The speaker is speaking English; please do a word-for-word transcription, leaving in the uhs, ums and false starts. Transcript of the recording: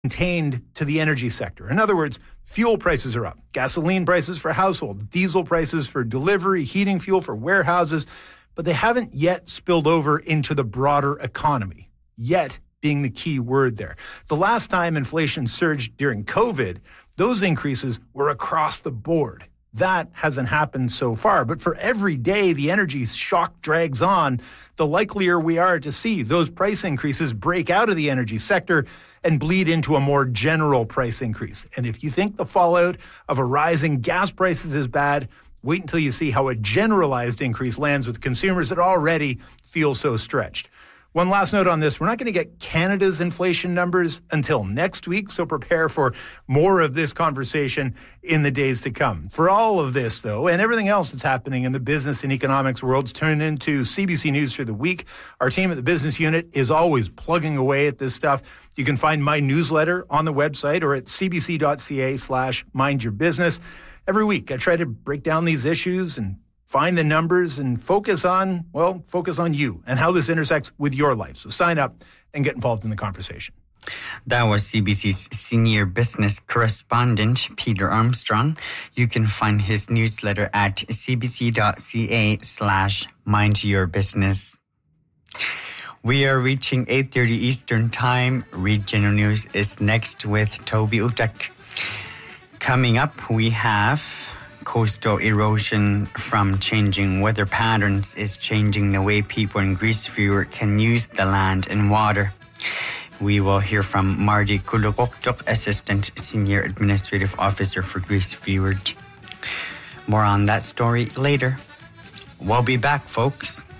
contained to the energy sector. In other words, fuel prices are up. Gasoline prices for households, diesel prices for delivery, heating fuel for warehouses, but they haven't yet spilled over into the broader economy. Yet being the key word there. The last time inflation surged during COVID, those increases were across the board. That hasn't happened so far. But for every day the energy shock drags on, the likelier we are to see those price increases break out of the energy sector and bleed into a more general price increase. And if you think the fallout of a rising gas prices is bad, wait until you see how a generalized increase lands with consumers that already feel so stretched. One last note on this. We're not going to get Canada's inflation numbers until next week, so prepare for more of this conversation in the days to come. For all of this, though, and everything else that's happening in the business and economics worlds, tune into C B C News for the week. Our team at the business unit is always plugging away at this stuff. You can find my newsletter on the website or at cbc.ca slash mind your business. Every week, I try to break down these issues and find the numbers and focus on, well, focus on you and how this intersects with your life. So sign up and get involved in the conversation. That was C B C's senior business correspondent, Peter Armstrong. You can find his newsletter at cbc.ca slash mind your business. We are reaching eight thirty Eastern Time. Regional News is next with Toby Utak. Coming up, we have coastal erosion from changing weather patterns is changing the way people in Greece Fjord can use the land and water. We will hear from Marty Kulogokchuk, Assistant Senior Administrative Officer for Greece Fjord. More on that story later. We'll be back, folks.